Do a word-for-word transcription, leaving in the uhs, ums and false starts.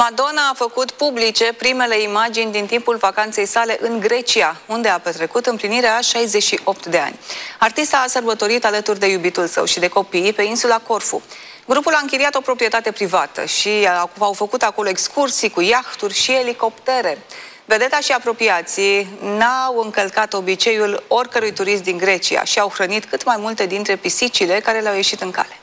Madonna a făcut publice primele imagini din timpul vacanței sale în Grecia, unde a petrecut împlinirea a șaizeci și opt de ani. Artista a sărbătorit alături de iubitul său și de copii pe insula Corfu. Grupul a închiriat o proprietate privată și au făcut acolo excursii cu iahturi și elicoptere. Vedeta și apropiații n-au încălcat obiceiul oricărui turist din Grecia și au hrănit cât mai multe dintre pisicile care le-au ieșit în cale.